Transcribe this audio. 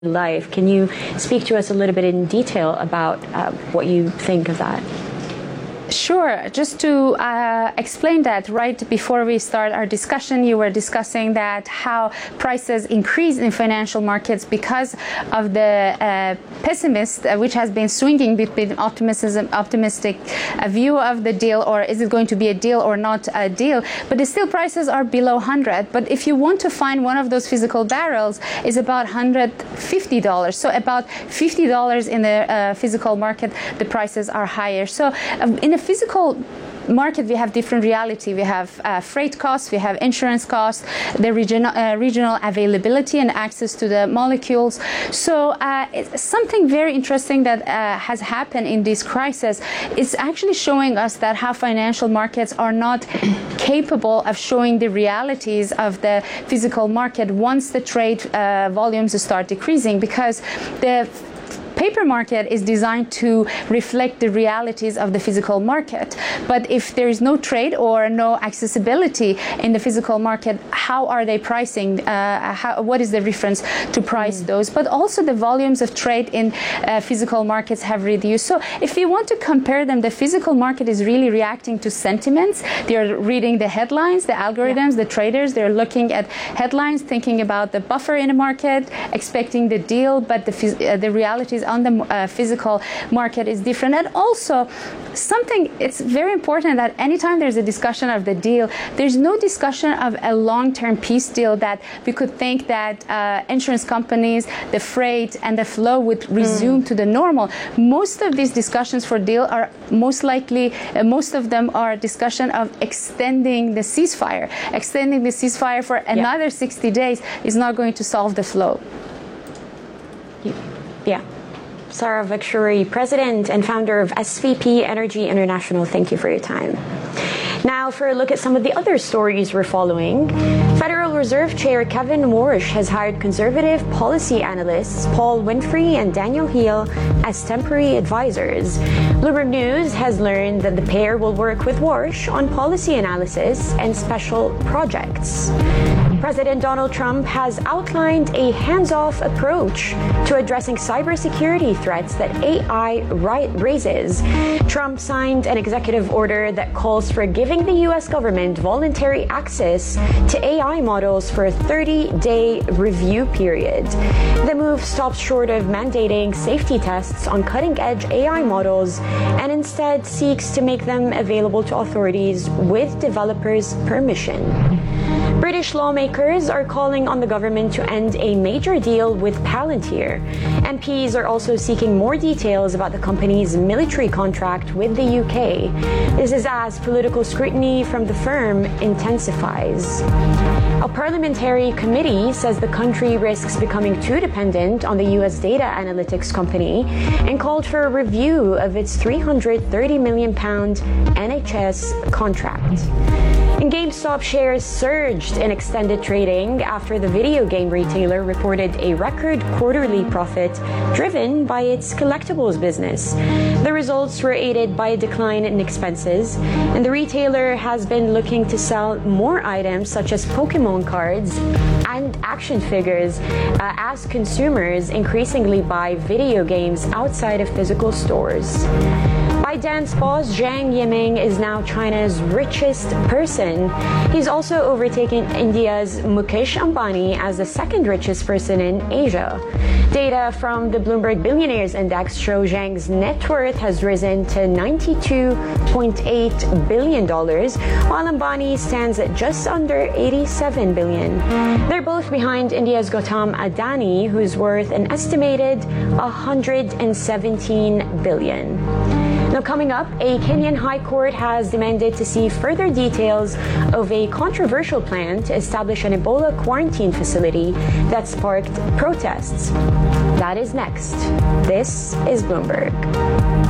life. Can you speak to us a little bit in detail about what you think of that? Sure. Just to explain that, right before we start our discussion, you were discussing that how prices increase in financial markets because of the pessimist, which has been swinging between optimistic view of the deal, or is it going to be a deal or not a deal. But still prices are below 100. But if you want to find one of those physical barrels, is about $150. So about $50 in the physical market, the prices are higher. So in a physical market, we have different reality. We have freight costs, we have insurance costs, the regional availability and access to the molecules. So it's something very interesting that has happened in this crisis. It's actually showing us that how financial markets are not capable of showing the realities of the physical market once the trade volumes start decreasing, because the paper market is designed to reflect the realities of the physical market. But if there is no trade or no accessibility in the physical market, how are they pricing? What is the reference to price those? But also the volumes of trade in physical markets have reduced. So if you want to compare them, the physical market is really reacting to sentiments. They're reading the headlines, the algorithms, the traders. They're looking at headlines, thinking about the buffer in the market, expecting the deal, but the realities on the physical market is different. And also something, it's very important that anytime there's a discussion of the deal, there's no discussion of a long-term peace deal that we could think that insurance companies, the freight and the flow would resume to the normal. Most of these discussions for deal are most likely, most of them are discussion of extending the ceasefire. Extending the ceasefire for another 60 days is not going to solve the flow. Yeah. Sarah Vakshuri, President and founder of SVP Energy International, thank you for your time. Now, for a look at some of the other stories we're following, Federal Reserve Chair Kevin Warsh has hired conservative policy analysts Paul Winfrey and Daniel Heal as temporary advisors. Bloomberg News has learned that the pair will work with Warsh on policy analysis and special projects. President Donald Trump has outlined a hands-off approach to addressing cybersecurity threats that AI raises. Trump signed an executive order that calls for giving the U.S. government voluntary access to AI models for a 30-day review period. The move stops short of mandating safety tests on cutting-edge AI models and instead seeks to make them available to authorities with developers' permission. British lawmakers are calling on the government to end a major deal with Palantir. MPs are also seeking more details about the company's military contract with the UK. This is as political scrutiny from the firm intensifies. A parliamentary committee says the country risks becoming too dependent on the U.S. data analytics company and called for a review of its £330 million NHS contract. And GameStop shares surged in extended trading after the video game retailer reported a record quarterly profit driven by its collectibles business. The results were aided by a decline in expenses, and the retailer has been looking to sell more items such as Pokemon cards and action figures as consumers increasingly buy video games outside of physical stores. ByteDance boss Zhang Yiming is now China's richest person. He's also overtaken India's Mukesh Ambani as the second richest person in Asia. Data from the Bloomberg Billionaires Index show Zhang's net worth has risen to $92.8 billion, while Ambani stands at just under $87 billion. They're both behind India's Gautam Adani, who's worth an estimated $117 billion. Now, coming up, a Kenyan High Court has demanded to see further details of a controversial plan to establish an Ebola quarantine facility that sparked protests. That is next. This is Bloomberg.